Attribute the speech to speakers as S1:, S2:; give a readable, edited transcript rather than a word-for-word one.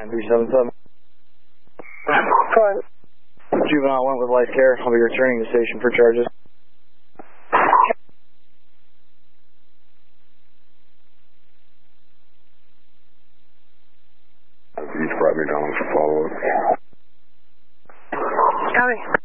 S1: 377.
S2: Fine.
S1: Juvenile went with life care. I'll be returning to the station for charges.
S3: He's brought me down for follow-up.
S2: Copy.